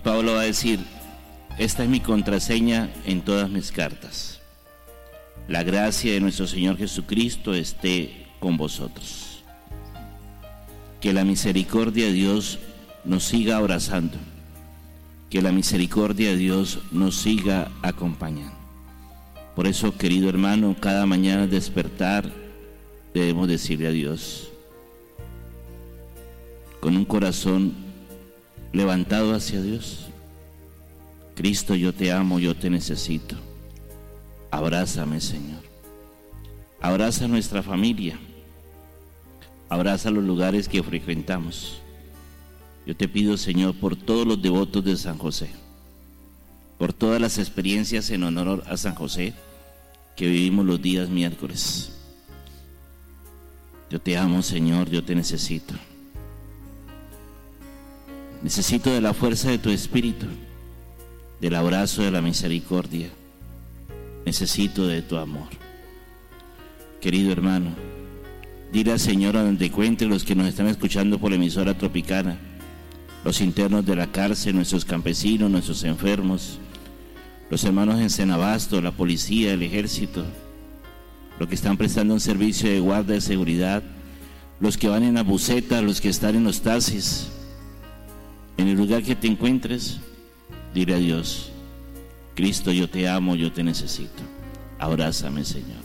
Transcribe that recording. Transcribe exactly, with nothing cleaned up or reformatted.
Pablo va a decir, esta es mi contraseña en todas mis cartas. La gracia de nuestro Señor Jesucristo esté con vosotros. Que la misericordia de Dios nos siga abrazando. Que la misericordia de Dios nos siga acompañando. Por eso, querido hermano, cada mañana al despertar debemos decirle a Dios, con un corazón levantado hacia Dios, Cristo, yo te amo, yo te necesito. Abrázame, Señor. Abraza a nuestra familia. Abraza los lugares que frecuentamos. Yo te pido, Señor, por todos los devotos de San José, por todas las experiencias en honor a San José que vivimos los días miércoles. Yo te amo, Señor, yo te necesito. Necesito de la fuerza de tu Espíritu, del abrazo de la misericordia. Necesito de tu amor. Querido hermano, dile al Señor a donde encuentre los que nos están escuchando por la emisora Tropicana, los internos de la cárcel, nuestros campesinos, nuestros enfermos, los hermanos en Senabasto, la policía, el ejército, los que están prestando un servicio de guardia de seguridad, los que van en las busetas, los que están en los taxis. En el lugar que te encuentres, dile a Dios, Cristo, yo te amo, yo te necesito. Abrázame, Señor.